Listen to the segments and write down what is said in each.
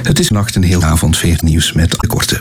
Het is vannacht een heel avond veernieuws met de korte.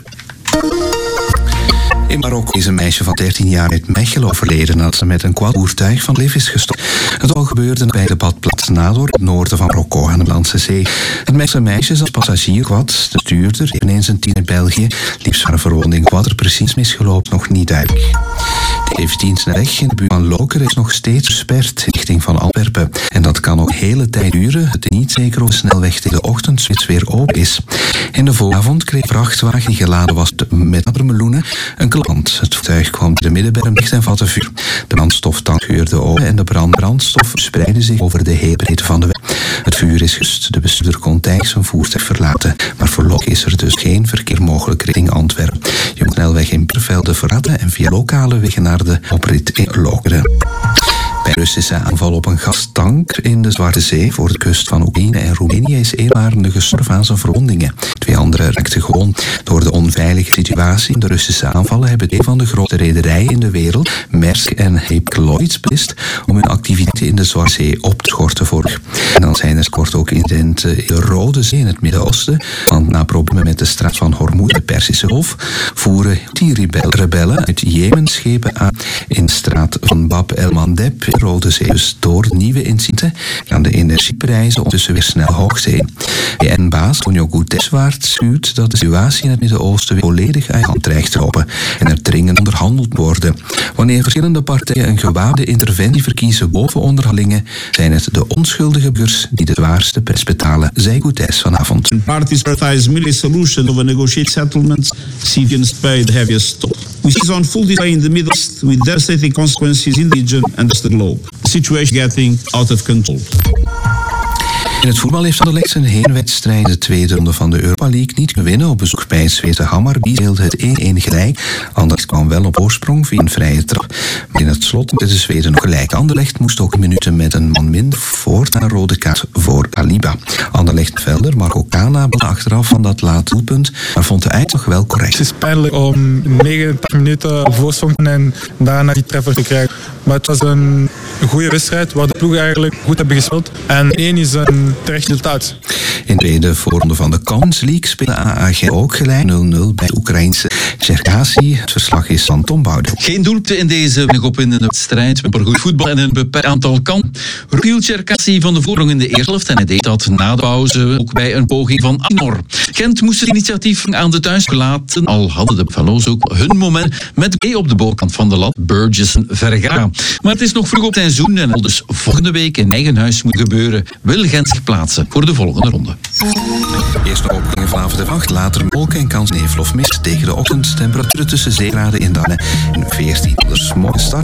In Marokko is een meisje van 13 jaar uit Mechelen overleden nadat ze met een quadvoertuig van klif is gestort. Het al gebeurde bij de badplaats Nador, het noorden van Marokko aan de Middellandse Zee. Het meisje zat passagierquad, de stuurder, eveneens een tiener België, liep zware verwonding. Wat er precies misgelopen, nog niet duidelijk. De E17-weg in de buurt van Lokeren is nog steeds versperd richting van Antwerpen. En dat kan ook de hele tijd duren. Het is niet zeker of de snelweg tegen de ochtendspits weer open is. In de vooravond kreeg een vrachtwagen die geladen was met watermeloenen een klapband. Het voertuig kwam de middenberm dicht en vatte vuur. De brandstoftank scheurde open en de brandstof spreidde zich over de hele breedte van de weg. Het vuur is gerust. De bestuurder kon tijdens zijn voertuig verlaten. Maar voorlopig is er dus geen verkeer mogelijk richting Antwerpen. Je moet snelweg in Biervelde verlaten en via lokale wegen naar de oprit in Lokeren. Bij een Russische aanval op een gastank in de Zwarte Zee voor de kust van Oekraïne en Roemenië is eenmaarende gestorven aan zijn verwondingen. 2 anderen raakten gewond. Door de onveilige situatie in de Russische aanvallen hebben 2 van de grootste rederijen in de wereld, Maersk en Hapag-Lloyd, beslist om hun activiteiten in de Zwarte Zee op te schorten vorig. En dan zijn er kort ook incidenten in de Rode Zee in het Midden-Oosten. Want na problemen met de straat van Hormuz, de Perzische Golf, voeren die rebellen uit Jemen schepen aan in de straat van Bab el-Mandeb in de Rode Zee. Dus door nieuwe incidenten gaan de energieprijzen ondertussen weer snel hoog zijn. VN-baas Antonio Guterres waarschuwt dat de situatie in het Midden-Oosten weer volledig uit hand dreigt te lopen en er dringend onderhandeld worden. Wanneer verschillende partijen een gewapende interventie verkiezen boven onderhandelingen, zijn het de onschuldige burgers die de zwaarste prijs betalen, zei Guterres vanavond. Parties prioritize military solution over negotiated settlements, civilians pay the heaviest toll. We see this on full display in the Middle East with devastating consequences in the region and the globe. The situation getting out of control. In het voetbal heeft Anderlecht zijn heenwedstrijd de tweede ronde van de Europa League niet kunnen winnen. Op bezoek bij het Zweedse Hammarby speelde het 1-1 gelijk. Anderlecht kwam wel op oorsprong via een vrije trap. Maar in het slot met de Zweden nog gelijk. Anderlecht moest ook minuten met een man minder voort naar een rode kaart voor Aliba. Anderlecht-velder Marco Kana begon achteraf van dat late doelpunt, maar vond de eind nog wel correct. Het is pijnlijk om 89 minuten voorsprong en daarna die treffer te krijgen. Maar het was een goede wedstrijd waar de ploegen eigenlijk goed hebben gespeeld. En 1 is een terecht resultaat. In de tweede voorronde van de Conference League speelde AAG ook gelijk 0-0 bij de Oekraïnse Cherkasy. Het verslag is van Tom Boude. Geen doelpunten in deze opwindende wedstrijd. Met goed voetbal en een beperkt aantal kansen. Roel Cherkasy van de voorsprong in de eerste helft en hij deed dat na de pauze ook bij een poging van Anor. Gent moest het initiatief aan de thuis laten, al hadden de Buffalo's ook hun moment met B op de bovenkant van de lat, Burgess en Vergara. Maar het is nog vroeg op het seizoen en al dus volgende week in eigen huis moet gebeuren. Wil Gent zich plaatsen voor de volgende ronde. Eerst nog operingen vanavond de nacht, later wolken en kans nevel of mist. Tegen de ochtend temperaturen tussen 7 graden in Damme en 14 morgen start.